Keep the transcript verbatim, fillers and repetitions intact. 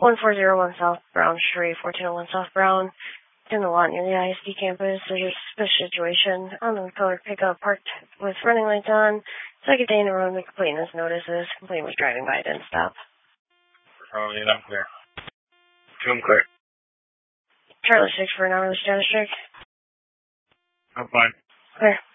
one four zero one South Brown Street, fourteen oh one South Brown. In the lot near the I S D campus, there's a suspicious situation. Uncolored pickup parked with running lights on. Second day in a row, the complainant has notices. Complainant was driving by, didn't stop. Oh, yeah, I'm clear. Two, I'm clear. Charlie six for an hourly status check. I'm fine. Clear.